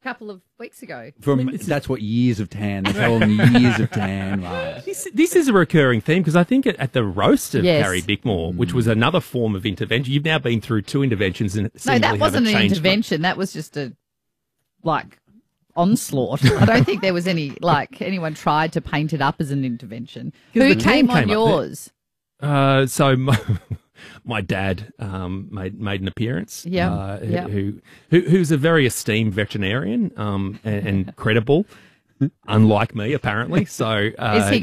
couple of weeks ago. That's what years of tan. They tell them years of tan. Right. This is a recurring theme because I think at the roast of Yes. Carrie Bickmore, which was another form of intervention, you've now been through 2 interventions and No, seemingly that wasn't haven't an changed intervention. That was just a, onslaught. I don't think there was anyone tried to paint it up as an intervention. Because Who the came tan on came up. yours? So my dad made an appearance. Yeah, yeah. Who's a very esteemed veterinarian and credible, unlike me apparently. So Is he